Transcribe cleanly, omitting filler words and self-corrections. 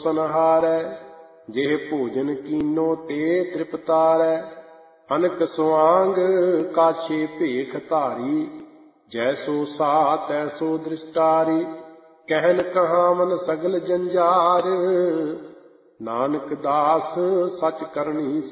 ਸੰਹਾਰੈ। ਜਿਹ ਭੋਜਨ ਕੀਨੋ ਤੇ ਤ੍ਰਿਪਤਾਰੈ। ਅਨਕ ਸੁਆਂਗ ਕਾਛੇ ਭੇਖ ਧਾਰੀ। ਜੈਸੋ ਸਾ ਤੈਸੋ ਦ੍ਰਿਸ਼ਟਾਰੀ। ਕਹਿਨ ਕਹਾਵਨ ਸਗਲ ਜੰਜਾਰ। ਨਾਨਕ ਦਾਸ ਸਚ ਕਰਨੀ